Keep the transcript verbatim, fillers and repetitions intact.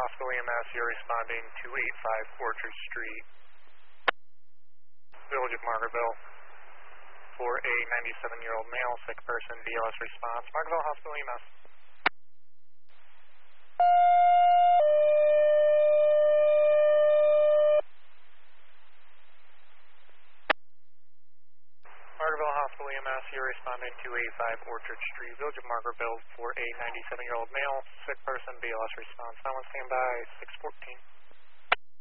Hospital E M S, you're responding two eighty-five Orchard Street, Village of Margaretville, for a ninety-seven-year-old male, sick person, B L S response, Margaretville Hospital E M S. Margaretville Hospital E M S, you're responding two eighty-five Orchard Street, Village of Margaretville, for a ninety-seven-year-old male, sick person, B L S response. Now on standby, six fourteen.